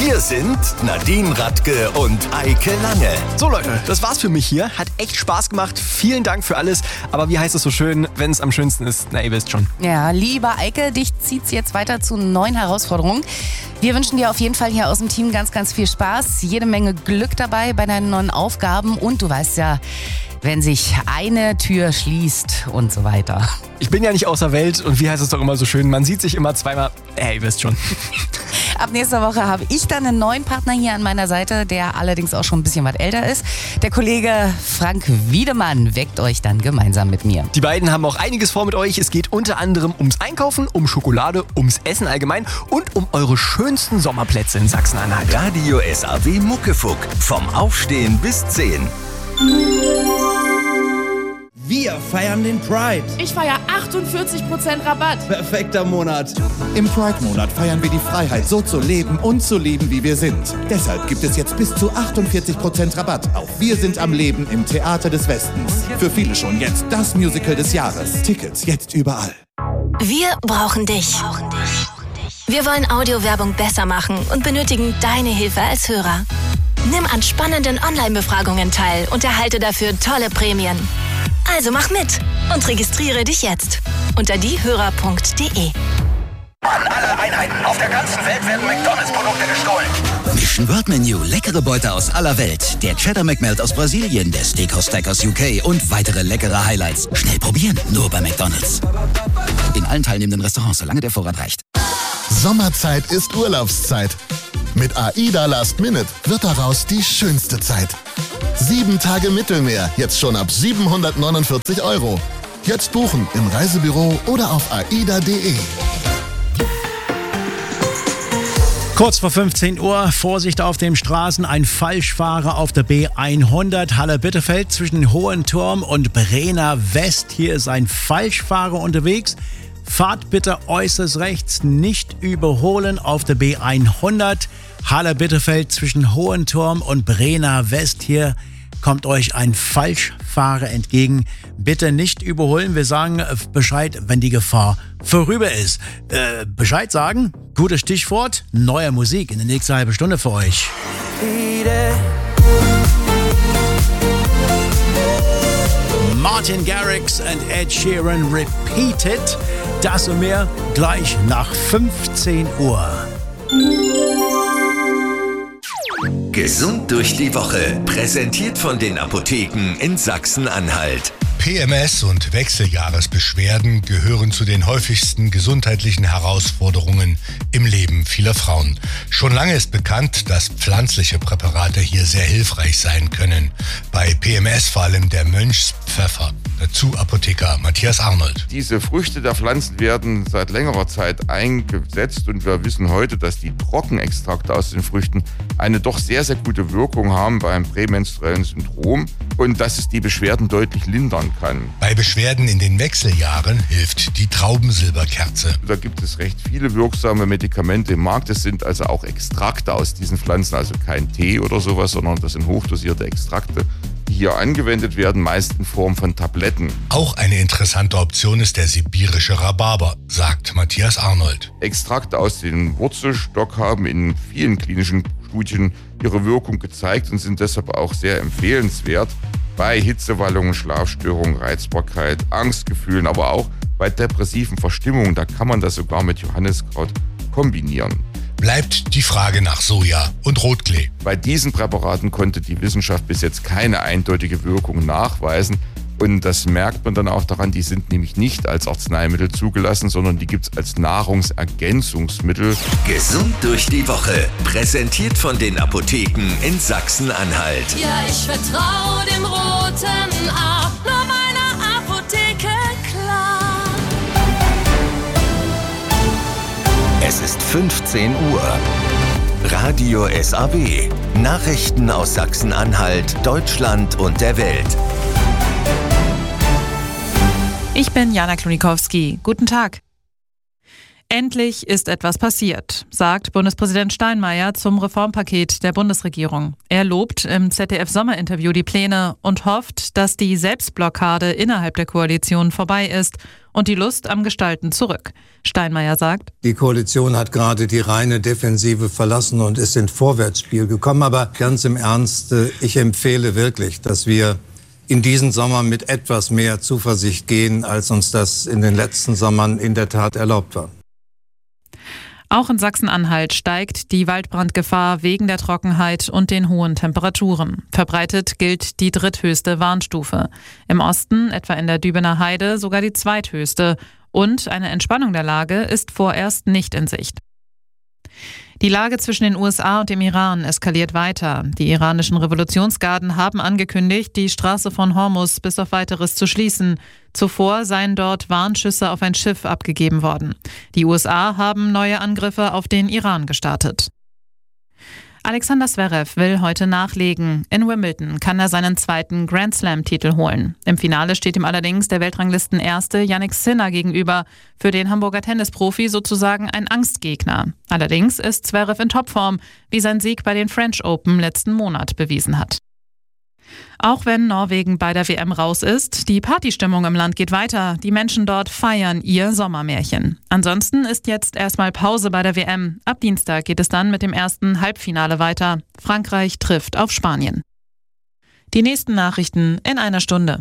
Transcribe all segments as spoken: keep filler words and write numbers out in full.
Wir sind Nadine Radke und Eike Lange. So Leute, das war's für mich hier. Hat echt Spaß gemacht. Vielen Dank für alles. Aber wie heißt es so schön, wenn es am schönsten ist? Na, ihr wisst schon. Ja, lieber Eike, dich zieht's jetzt weiter zu neuen Herausforderungen. Wir wünschen dir auf jeden Fall hier aus dem Team ganz, ganz viel Spaß. Jede Menge Glück dabei bei deinen neuen Aufgaben. Und du weißt ja, wenn sich eine Tür schließt und so weiter. Ich bin ja nicht außer Welt und wie heißt es doch immer so schön, man sieht sich immer zweimal. Ey, ihr wisst schon. Ab nächster Woche habe ich dann einen neuen Partner hier an meiner Seite, der allerdings auch schon ein bisschen was älter ist. Der Kollege Frank Wiedemann weckt euch dann gemeinsam mit mir. Die beiden haben auch einiges vor mit euch. Es geht unter anderem ums Einkaufen, um Schokolade, ums Essen allgemein und um eure schönsten Sommerplätze in Sachsen-Anhalt. Radio S A W Muckefuck. Vom Aufstehen bis zehn. Wir feiern den Pride. Ich feiere achtundvierzig Prozent Rabatt. Perfekter Monat. Im Pride-Monat feiern wir die Freiheit, so zu leben und zu lieben, wie wir sind. Deshalb gibt es jetzt bis zu achtundvierzig Prozent Rabatt auf Wir sind am Leben im Theater des Westens. Für viele schon jetzt das Musical des Jahres. Tickets jetzt überall. Wir brauchen dich. Wir wollen Audiowerbung besser machen und benötigen deine Hilfe als Hörer. Nimm an spannenden Online-Befragungen teil und erhalte dafür tolle Prämien. Also mach mit und registriere dich jetzt unter diehörer punkt de. An alle Einheiten auf der ganzen Welt werden McDonalds-Produkte gestohlen. Mission World Menu, leckere Beute aus aller Welt. Der Cheddar McMelt aus Brasilien, der Steakhouse Stack aus U K und weitere leckere Highlights. Schnell probieren, nur bei McDonalds. In allen teilnehmenden Restaurants, solange der Vorrat reicht. Sommerzeit ist Urlaubszeit. Mit AIDA Last Minute wird daraus die schönste Zeit. Sieben Tage Mittelmeer, jetzt schon ab siebenhundertneunundvierzig Euro. Jetzt buchen im Reisebüro oder auf aida punkt de. Kurz vor fünfzehn Uhr, Vorsicht auf den Straßen, ein Falschfahrer auf der B hundert Halle-Bitterfeld zwischen Hohenturm und Brenner West. Hier ist ein Falschfahrer unterwegs. Fahrt bitte äußerst rechts, nicht überholen auf der B hundert Halle-Bitterfeld zwischen Hohenturm und Brenner West. Hier kommt euch ein Falschfahrer entgegen. Bitte nicht überholen. Wir sagen Bescheid, wenn die Gefahr vorüber ist. Äh, Bescheid sagen, gutes Stichwort, neue Musik in der nächsten halben Stunde für euch. Martin Garrix und Ed Sheeran Repeated. Das und mehr gleich nach fünfzehn Uhr. Gesund durch die Woche. Präsentiert von den Apotheken in Sachsen-Anhalt. P M S und Wechseljahresbeschwerden gehören zu den häufigsten gesundheitlichen Herausforderungen im Leben vieler Frauen. Schon lange ist bekannt, dass pflanzliche Präparate hier sehr hilfreich sein können. Bei P M S vor allem der Mönchspfeffer. Dazu Apotheker Matthias Arnold. Diese Früchte der Pflanzen werden seit längerer Zeit eingesetzt und wir wissen heute, dass die Trockenextrakte aus den Früchten eine doch sehr, sehr gute Wirkung haben beim prämenstruellen Syndrom und dass es die Beschwerden deutlich lindern kann. Bei Beschwerden in den Wechseljahren hilft die Traubensilberkerze. Da gibt es recht viele wirksame Medikamente im Markt. Das sind also auch Extrakte aus diesen Pflanzen, also kein Tee oder sowas, sondern das sind hochdosierte Extrakte, die hier angewendet werden, meist in Form von Tabletten. Auch eine interessante Option ist der sibirische Rhabarber, sagt Matthias Arnold. Extrakte aus dem Wurzelstock haben in vielen klinischen Studien ihre Wirkung gezeigt und sind deshalb auch sehr empfehlenswert bei Hitzewallungen, Schlafstörungen, Reizbarkeit, Angstgefühlen, aber auch bei depressiven Verstimmungen. Da kann man das sogar mit Johanniskraut kombinieren. Bleibt die Frage nach Soja und Rotklee. Bei diesen Präparaten konnte die Wissenschaft bis jetzt keine eindeutige Wirkung nachweisen. Und das merkt man dann auch daran, die sind nämlich nicht als Arzneimittel zugelassen, sondern die gibt es als Nahrungsergänzungsmittel. Gesund durch die Woche. Präsentiert von den Apotheken in Sachsen-Anhalt. Ja, ich vertraue dem roten A, nur meiner Apotheke, klar. Es ist fünfzehn Uhr. Radio S A W. Nachrichten aus Sachsen-Anhalt, Deutschland und der Welt. Ich bin Jana Klonikowski. Guten Tag. Endlich ist etwas passiert, sagt Bundespräsident Steinmeier zum Reformpaket der Bundesregierung. Er lobt im Z D F-Sommerinterview die Pläne und hofft, dass die Selbstblockade innerhalb der Koalition vorbei ist und die Lust am Gestalten zurück. Steinmeier sagt: Die Koalition hat gerade die reine Defensive verlassen und ist ins Vorwärtsspiel gekommen. Aber ganz im Ernst, ich empfehle wirklich, dass wir in diesen Sommer mit etwas mehr Zuversicht gehen, als uns das in den letzten Sommern in der Tat erlaubt war. Auch in Sachsen-Anhalt steigt die Waldbrandgefahr wegen der Trockenheit und den hohen Temperaturen. Verbreitet gilt die dritthöchste Warnstufe. Im Osten, etwa in der Dübener Heide, sogar die zweithöchste. Und eine Entspannung der Lage ist vorerst nicht in Sicht. Die Lage zwischen den U S A und dem Iran eskaliert weiter. Die iranischen Revolutionsgarden haben angekündigt, die Straße von Hormuz bis auf Weiteres zu schließen. Zuvor seien dort Warnschüsse auf ein Schiff abgegeben worden. Die U S A haben neue Angriffe auf den Iran gestartet. Alexander Zverev will heute nachlegen. In Wimbledon kann er seinen zweiten Grand Slam-Titel holen. Im Finale steht ihm allerdings der Weltranglistenerste Jannik Sinner gegenüber. Für den Hamburger Tennisprofi sozusagen ein Angstgegner. Allerdings ist Zverev in Topform, wie sein Sieg bei den French Open letzten Monat bewiesen hat. Auch wenn Norwegen bei der W M raus ist, die Partystimmung im Land geht weiter. Die Menschen dort feiern ihr Sommermärchen. Ansonsten ist jetzt erstmal Pause bei der W M. Ab Dienstag geht es dann mit dem ersten Halbfinale weiter. Frankreich trifft auf Spanien. Die nächsten Nachrichten in einer Stunde.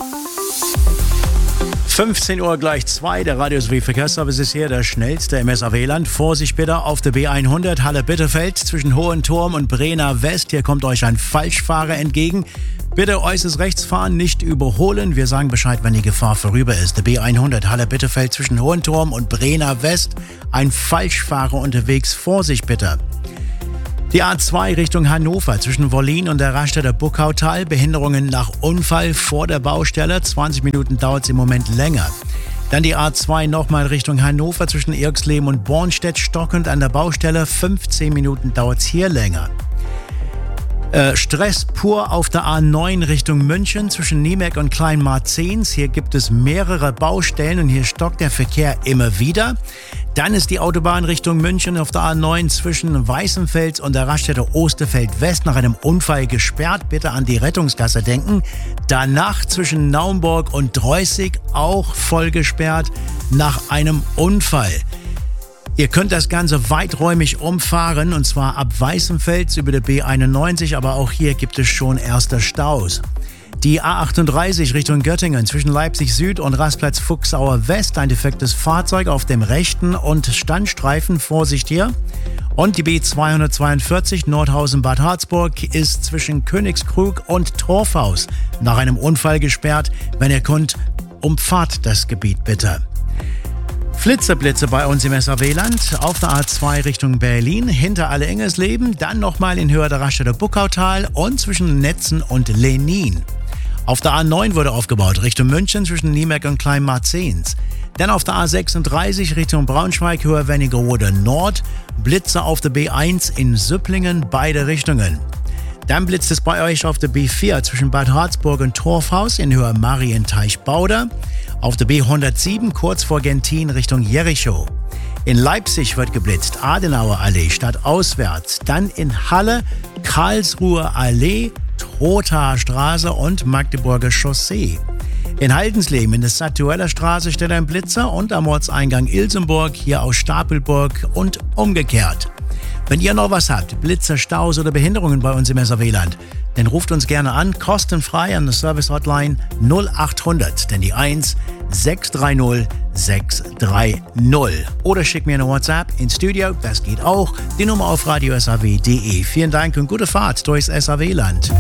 fünfzehn Uhr gleich zwei, der Radio S A W Verkehrsservice ist hier, der schnellste im S A W-Land. Vorsicht bitte auf der B hundert Halle-Bitterfeld zwischen Hohenturm und Brenner West. Hier kommt euch ein Falschfahrer entgegen. Bitte äußerst rechts fahren, nicht überholen. Wir sagen Bescheid, wenn die Gefahr vorüber ist. Der B hundert Halle-Bitterfeld zwischen Hohenturm und Brenner West. Ein Falschfahrer unterwegs. Vorsicht bitte. Die A zwei Richtung Hannover zwischen Wollin und der Raststätter Buckautal. Behinderungen nach Unfall vor der Baustelle. zwanzig Minuten dauert es im Moment länger. Dann die A zwei nochmal Richtung Hannover zwischen Irxleben und Bornstedt. Stockend an der Baustelle. fünfzehn Minuten dauert es hier länger. Äh, Stress pur auf der A neun Richtung München zwischen Niemek und Kleinmarzens. Hier gibt es mehrere Baustellen und hier stockt der Verkehr immer wieder. Dann ist die Autobahn Richtung München auf der A neun zwischen Weißenfels und der Raststätte Osterfeld West nach einem Unfall gesperrt. Bitte an die Rettungsgasse denken. Danach zwischen Naumburg und Dreußig auch voll gesperrt nach einem Unfall. Ihr könnt das Ganze weiträumig umfahren, und zwar ab Weißenfels über die B einundneunzig, aber auch hier gibt es schon erste Staus. Die A achtunddreißig Richtung Göttingen zwischen Leipzig Süd und Rastplatz Fuchsauer West, ein defektes Fahrzeug auf dem rechten und Standstreifen, Vorsicht hier. Und die B zweihundertzweiundvierzig Nordhausen-Bad Harzburg ist zwischen Königskrug und Torfhaus nach einem Unfall gesperrt. Wenn ihr könnt, umfahrt das Gebiet bitte. Flitzerblitze bei uns im S A W-Land auf der A zwei Richtung Berlin, hinter Alle-Engersleben, dann nochmal in Höhe der Raststätte Buckautal und zwischen Netzen und Lenin. Auf der A neun wurde aufgebaut Richtung München zwischen Niemek und Kleinmarzens. Dann auf der A sechsunddreißig Richtung Braunschweig, Höhe Wernigerode Nord, Blitze auf der B eins in Süpplingen, beide Richtungen. Dann blitzt es bei euch auf der B vier zwischen Bad Harzburg und Torfhaus in Höhe Marienteich-Bauder. Auf der B hundertsieben kurz vor Gentin Richtung Jericho. In Leipzig wird geblitzt Adenauer Allee stadtauswärts. Dann in Halle Karlsruher Allee, Trothaer Straße und Magdeburger Chaussee. In Haldensleben in der Stadtueller Straße steht ein Blitzer und am Ortseingang Ilsenburg hier aus Stapelburg und umgekehrt. Wenn ihr noch was habt, Blitzer, Staus oder Behinderungen bei uns im S A W-Land, dann ruft uns gerne an, kostenfrei an der Service-Hotline null achthundert, denn die eins sechs drei null sechs drei null. Oder schickt mir eine WhatsApp ins Studio, das geht auch, die Nummer auf radio s a w punkt d e. Vielen Dank und gute Fahrt durchs S A W-Land.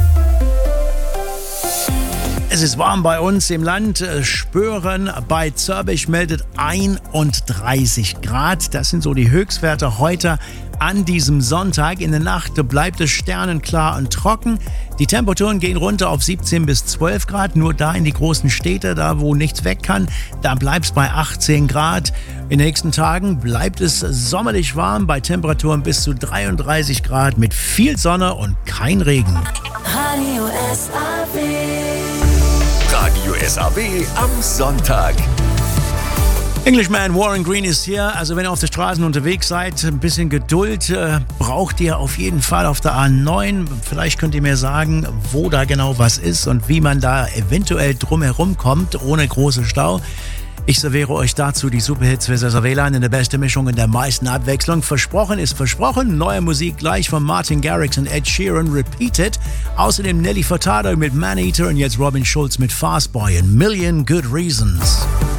Es ist warm bei uns im Land. Spören bei Zörbich meldet einunddreißig Grad. Das sind so die Höchstwerte heute an diesem Sonntag. In der Nacht bleibt es sternenklar und trocken. Die Temperaturen gehen runter auf siebzehn bis zwölf Grad. Nur da in die großen Städte, da wo nichts weg kann, da bleibt es bei achtzehn Grad. In den nächsten Tagen bleibt es sommerlich warm bei Temperaturen bis zu dreiunddreißig Grad mit viel Sonne und kein Regen. Radio S A W. Radio S A W am Sonntag. Englishman Warren Green ist hier. Also wenn ihr auf den Straßen unterwegs seid, ein bisschen Geduld äh, braucht ihr auf jeden Fall auf der A neun. Vielleicht könnt ihr mir sagen, wo da genau was ist und wie man da eventuell drumherum kommt, ohne großen Stau. Ich serviere euch dazu die Superhits für Sassavela in der besten Mischung in der meisten Abwechslung. Versprochen ist versprochen. Neue Musik gleich von Martin Garrix und Ed Sheeran, Repeated. Außerdem Nelly Furtado mit Man Eater und jetzt Robin Schulz mit Fastboy and Million Good Reasons.